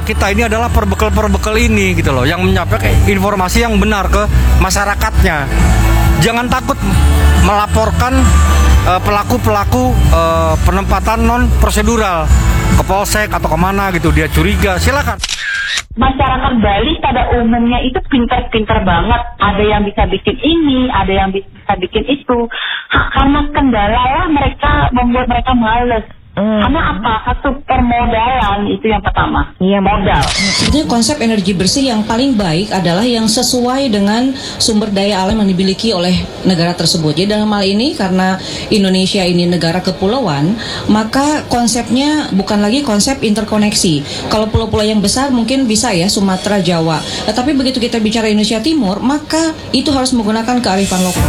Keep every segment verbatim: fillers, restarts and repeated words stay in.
kita ini adalah perbekal-perbekal ini gitu loh, yang menyampaikan informasi yang benar ke masyarakatnya. Jangan takut melaporkan uh, pelaku-pelaku uh, penempatan non prosedural ke polsek atau kemana gitu, dia curiga, silakan. Masyarakat Bali pada umumnya itu pintar-pintar banget. Ada yang bisa bikin ini, ada yang bisa bikin itu. Ha, karena kendala lah mereka membuat mereka males. Hmm. Karena apa? Satu permodalan itu yang pertama. Iya, modal. Sebetulnya konsep energi bersih yang paling baik adalah yang sesuai dengan sumber daya alam yang dimiliki oleh negara tersebut. Jadi dalam hal ini karena Indonesia ini negara kepulauan, maka konsepnya bukan lagi konsep interkoneksi. Kalau pulau-pulau yang besar mungkin bisa ya Sumatera, Jawa. Tetapi begitu kita bicara Indonesia Timur, maka itu harus menggunakan kearifan lokal.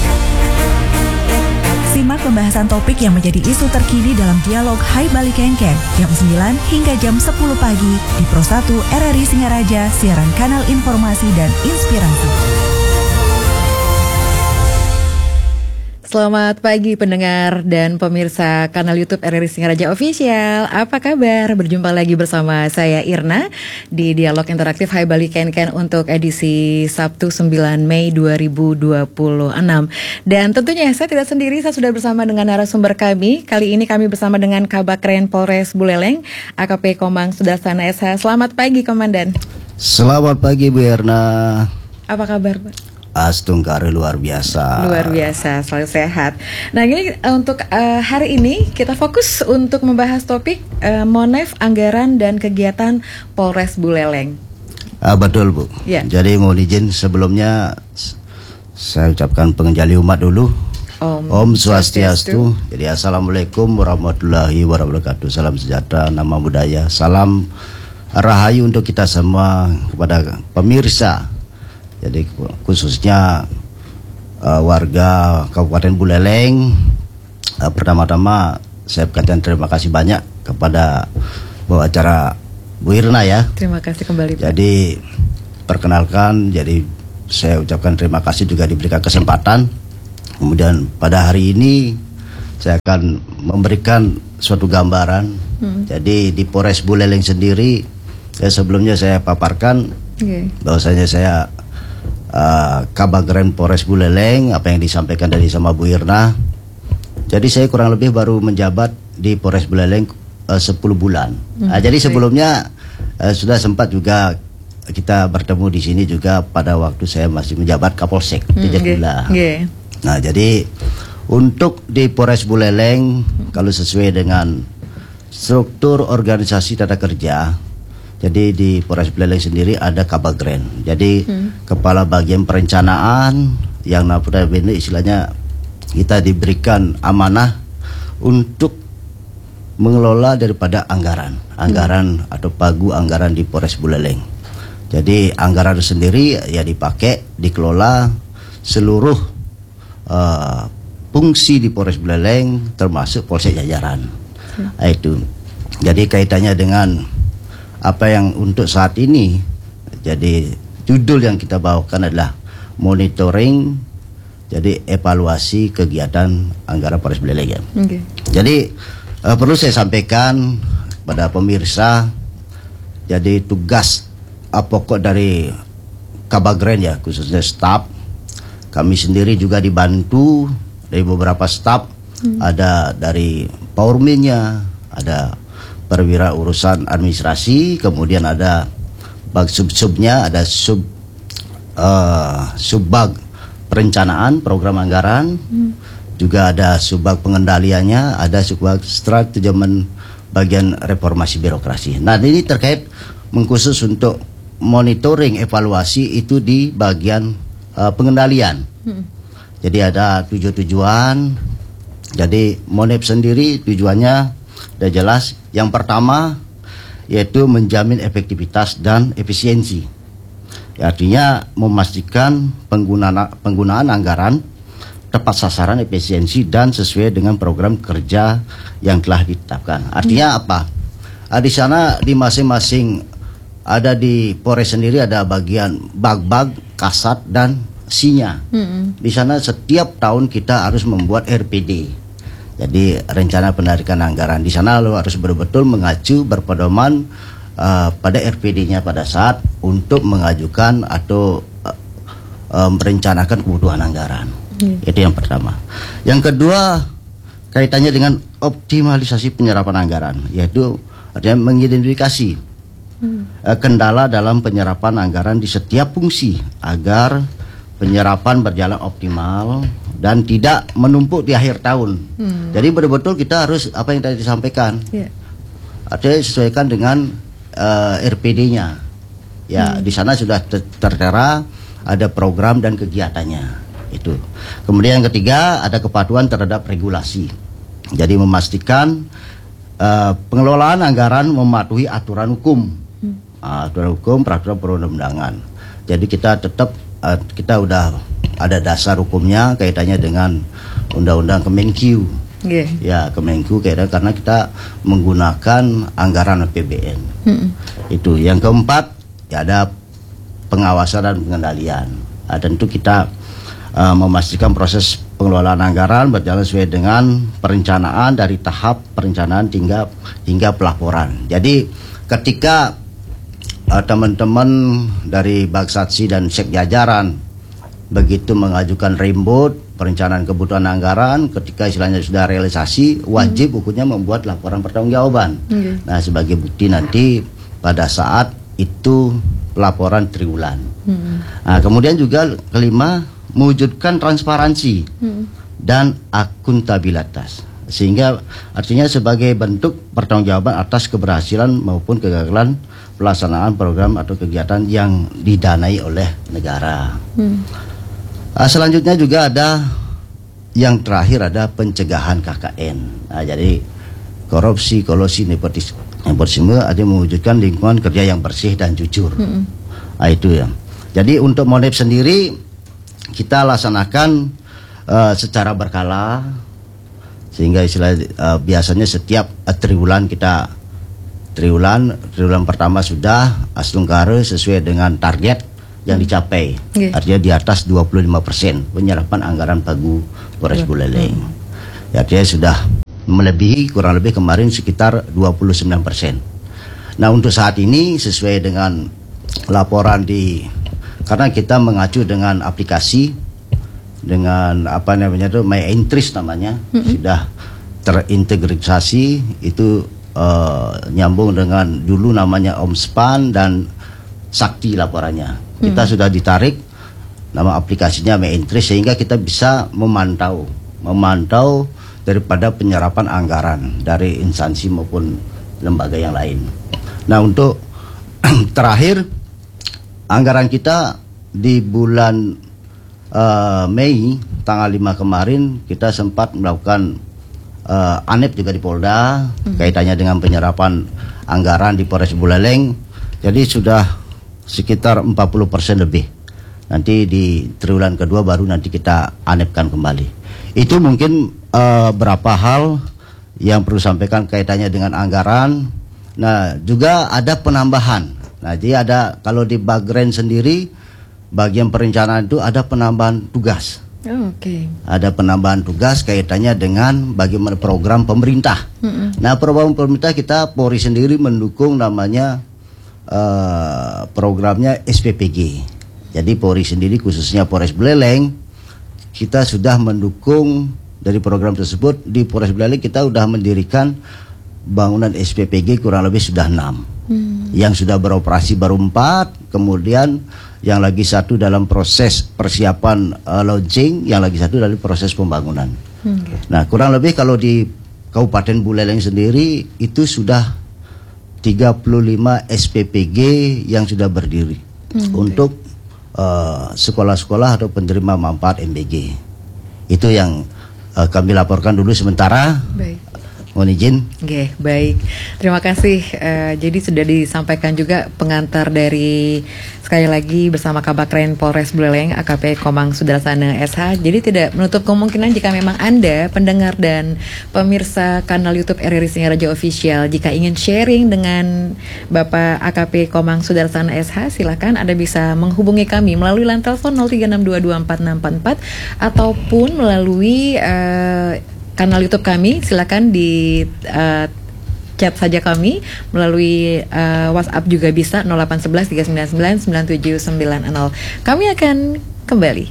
Simak pembahasan topik yang menjadi isu terkini dalam dialog Hai Bali Kenken jam sembilan hingga jam sepuluh pagi di Pro satu R R I Singaraja, siaran kanal informasi dan inspirasi. Selamat pagi pendengar dan pemirsa kanal YouTube R R I Singaraja Official. Apa kabar? Berjumpa lagi bersama saya Irna di Dialog Interaktif Hai Bali Kenken untuk edisi Sabtu sembilan Mei dua ribu dua puluh enam. Dan tentunya saya tidak sendiri, saya sudah bersama dengan narasumber kami. Kali ini kami bersama dengan Kabakren Polres Buleleng, A K P Komang Sudarsana S H. Selamat pagi Komandan. Selamat pagi Bu Irna. Apa kabar Pak? Astungkari luar biasa. Luar biasa, selalu sehat. Nah ini untuk uh, hari ini kita fokus untuk membahas topik uh, Monef, anggaran dan kegiatan Polres Buleleng. Uh, betul Bu. Ya. Jadi mohon izin sebelumnya saya ucapkan pengenjali umat dulu. Om, Om Swastiastu. Jadi assalamualaikum warahmatullahi wabarakatuh. Salam sejahtera, nama budaya, salam rahayu untuk kita semua, kepada pemirsa. Jadi khususnya uh, warga Kabupaten Buleleng, uh, pertama-tama saya ucapkan terima kasih banyak kepada bawa acara Bu Irna ya. Terima kasih kembali Pak. Jadi perkenalkan, jadi saya ucapkan terima kasih juga diberikan kesempatan. Kemudian pada hari ini saya akan memberikan suatu gambaran. Hmm. Jadi di Polres Buleleng sendiri, ya sebelumnya saya paparkan okay. bahwasanya saya Uh, Kabakren Polres Buleleng, apa yang disampaikan dari sama Bu Irna. Jadi saya kurang lebih baru menjabat di Polres Buleleng uh, sepuluh bulan. Hmm, uh, jadi sebelumnya uh, sudah sempat juga kita bertemu di sini juga pada waktu saya masih menjabat Kapolsek hmm, di Jagula. Okay. Okay. Nah jadi untuk di Polres Buleleng, hmm. kalau sesuai dengan struktur organisasi tata kerja, jadi di Polres Buleleng sendiri ada Kabakren. Jadi hmm. kepala bagian perencanaan yang notabene istilahnya kita diberikan amanah untuk mengelola daripada anggaran, anggaran hmm. atau pagu anggaran di Polres Buleleng. Jadi anggaran sendiri ya dipakai dikelola seluruh uh, fungsi di Polres Buleleng termasuk polsek jajaran. Hmm. Nah, itu. Jadi kaitannya dengan apa yang untuk saat ini, jadi judul yang kita bawakan adalah monitoring, jadi evaluasi kegiatan anggaran Polres Buleleng. Okay. Jadi uh, perlu saya sampaikan pada pemirsa, jadi tugas uh, pokok dari Kabakren ya, khususnya staf, kami sendiri juga dibantu dari beberapa staf, hmm. ada dari Powerman-nya, ada perwira urusan administrasi, kemudian ada bag sub-subnya, ada sub uh, subbag perencanaan program anggaran, hmm. juga ada subbag pengendaliannya, ada subbag strategi bagian reformasi birokrasi. Nah ini terkait mengkhusus untuk monitoring evaluasi itu di bagian uh, pengendalian. Hmm. Jadi ada tujuan-tujuan. Jadi Monef sendiri tujuannya sudah jelas. Yang pertama yaitu menjamin efektivitas dan efisiensi. Ya, artinya memastikan penggunaan penggunaan anggaran tepat sasaran, efisiensi dan sesuai dengan program kerja yang telah ditetapkan. Artinya apa? Ah, di sana di masing-masing ada di Polres sendiri ada bagian bag-bag, kasat dan sinya. Mm-hmm. Di sana setiap tahun kita harus membuat R P D. Jadi rencana penarikan anggaran di sana lo harus betul-betul mengacu berpedoman uh, pada R P D-nya pada saat untuk mengajukan atau uh, uh, merencanakan kebutuhan anggaran. Hmm. Itu yang pertama. Yang kedua, kaitannya dengan optimalisasi penyerapan anggaran, yaitu artinya mengidentifikasi hmm. uh, kendala dalam penyerapan anggaran di setiap fungsi agar penyerapan berjalan optimal dan tidak menumpuk di akhir tahun. Hmm. Jadi betul-betul kita harus apa yang tadi disampaikan, yeah. artinya sesuaikan dengan uh, R P D-nya. Ya, hmm. di sana sudah ter- tertera ada program dan kegiatannya. Itu. Kemudian yang ketiga ada kepatuhan terhadap regulasi. Jadi memastikan uh, pengelolaan anggaran mematuhi aturan hukum, hmm. uh, aturan hukum, peraturan perundang-undangan. Jadi kita tetap uh, kita udah ada dasar hukumnya kaitannya dengan Undang-Undang Kemenkyu. Yeah. Ya, Kemenkyu kaitannya karena kita menggunakan anggaran A P B N. Hmm. Itu. Yang keempat ya ada pengawasan dan pengendalian. Uh, tentu kita uh, memastikan proses pengelolaan anggaran berjalan sesuai dengan perencanaan dari tahap perencanaan hingga hingga pelaporan. Jadi ketika uh, teman-teman dari Baksatsi dan Sekjajaran begitu mengajukan rembut perencanaan kebutuhan anggaran, ketika istilahnya sudah realisasi, wajib hukumnya membuat laporan pertanggungjawaban. Okay. Nah, sebagai bukti nanti pada saat itu laporan triwulan. Hmm. Nah, kemudian juga kelima, mewujudkan transparansi hmm. dan akuntabilitas, sehingga artinya sebagai bentuk pertanggungjawaban atas keberhasilan maupun kegagalan pelaksanaan program atau kegiatan yang didanai oleh negara. Hmm. Nah, selanjutnya juga ada yang terakhir ada pencegahan K K N. Nah, jadi korupsi, kolusi, nepotisme, nepotisme ada mewujudkan lingkungan kerja yang bersih dan jujur. Hmm. Nah, itu ya. Jadi untuk Monep sendiri kita laksanakan uh, secara berkala, sehingga istilah uh, biasanya setiap uh, triwulan kita triwulan triwulan pertama sudah Astungkare sesuai dengan target yang dicapai, yeah. artinya di atas dua puluh lima persen penyerapan anggaran Pagu Polres Buleleng. Ya, artinya sudah melebihi kurang lebih kemarin sekitar dua puluh sembilan persen. Nah, untuk saat ini sesuai dengan laporan di, karena kita mengacu dengan aplikasi dengan apa namanya itu My Entries namanya, mm-hmm. sudah terintegrasi itu uh, nyambung dengan dulu namanya Omspan dan Sakti laporannya. Kita hmm. sudah ditarik nama aplikasinya My Entries sehingga kita bisa memantau memantau daripada penyerapan anggaran dari instansi maupun lembaga yang lain. Nah, untuk terakhir anggaran kita di bulan uh, Mei tanggal lima kemarin kita sempat melakukan uh, ANEP juga di Polda hmm. kaitannya dengan penyerapan anggaran di Polres Buleleng. Jadi sudah sekitar empat puluh persen lebih. Nanti di triwulan kedua baru nanti kita anepkan kembali. Itu mungkin uh, berapa hal yang perlu sampaikan kaitannya dengan anggaran. Nah, juga ada penambahan. Nah, jadi ada kalau di Bagren sendiri bagian perencanaan itu ada penambahan tugas. Oh, oke. Okay. Ada penambahan tugas kaitannya dengan bagaimana program pemerintah. Mm-hmm. Nah, program pemerintah kita Polri sendiri mendukung namanya Uh, programnya S P P G. Jadi Polri sendiri khususnya Polres Buleleng kita sudah mendukung dari program tersebut. Di Polres Buleleng kita sudah mendirikan bangunan S P P G kurang lebih sudah enam. Hmm. Yang sudah beroperasi baru empat. Kemudian yang lagi satu dalam proses persiapan uh, launching, yang lagi satu dalam proses pembangunan. Hmm. Nah, kurang lebih kalau di Kabupaten Buleleng sendiri itu sudah tiga puluh lima S P P G yang sudah berdiri hmm, untuk uh, sekolah-sekolah atau penerima manfaat M B G. Itu yang uh, kami laporkan dulu sementara. Baik. Mohon izin. Oke, baik. Terima kasih. Uh, jadi sudah disampaikan juga pengantar dari sekali lagi bersama Kabakren Polres Buleleng A K P Komang Sudarsana S H. Jadi tidak menutup kemungkinan jika memang Anda pendengar dan pemirsa kanal YouTube R R I Singaraja Official jika ingin sharing dengan Bapak A K P Komang Sudarsana S H, silakan Anda bisa menghubungi kami melalui line telepon nol tiga enam dua dua empat enam empat empat ataupun melalui uh, kanal YouTube kami. Silakan di uh, chat saja kami melalui uh, WhatsApp juga bisa nol delapan satu satu tiga sembilan sembilan sembilan tujuh sembilan nol. Kami akan kembali.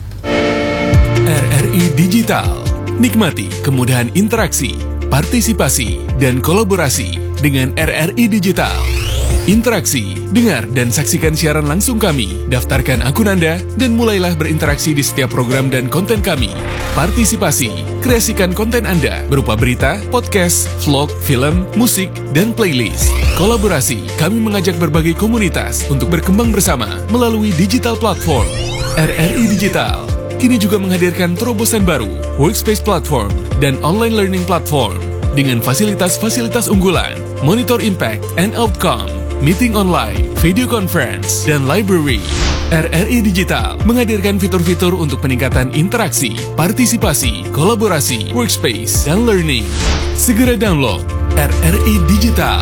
R R I Digital. Nikmati kemudahan interaksi, partisipasi, dan kolaborasi dengan R R I Digital. Interaksi, dengar dan saksikan siaran langsung kami. Daftarkan akun Anda dan mulailah berinteraksi di setiap program dan konten kami. Partisipasi, kreasikan konten Anda berupa berita, podcast, vlog, film, musik, dan playlist. Kolaborasi, kami mengajak berbagai komunitas untuk berkembang bersama melalui digital platform. R R I Digital kini juga menghadirkan terobosan baru, workspace platform, dan online learning platform dengan fasilitas-fasilitas unggulan, monitor impact and outcome, meeting online, video conference, dan library. R R I Digital menghadirkan fitur-fitur untuk peningkatan interaksi, partisipasi, kolaborasi, workspace, dan learning. Segera download R R I Digital.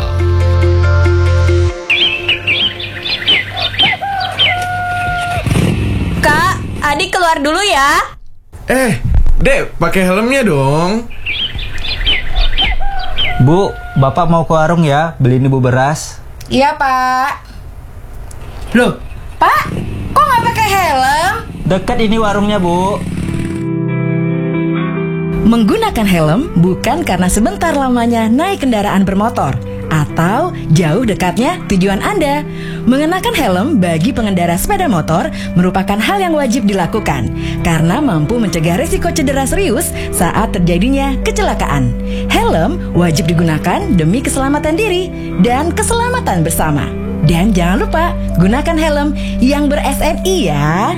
Kak, adik keluar dulu ya. Eh, Dek, pakai helmnya dong. Bu, Bapak mau ke warung ya, beliin Ibu beras. Iya, Pak. Loh, Pak, kok nggak pakai helm? Dekat ini warungnya, Bu. Menggunakan helm bukan karena sebentar lamanya naik kendaraan bermotor atau jauh dekatnya tujuan Anda. Mengenakan helm bagi pengendara sepeda motor merupakan hal yang wajib dilakukan karena mampu mencegah risiko cedera serius saat terjadinya kecelakaan. Helm wajib digunakan demi keselamatan diri dan keselamatan bersama. Dan jangan lupa gunakan helm yang ber-S N I ya.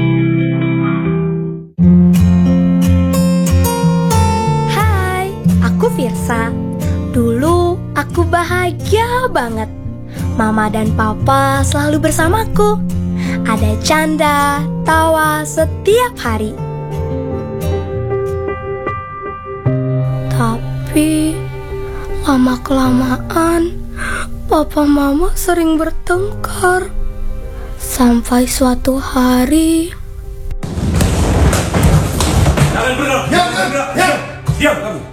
Firsa. Dulu aku bahagia banget. Mama dan papa selalu bersamaku. Ada canda, tawa setiap hari. Tapi lama-kelamaan papa mama sering bertengkar. Sampai suatu hari. Jangan bergerak. Jangan bergerak. Diam. Diam kamu.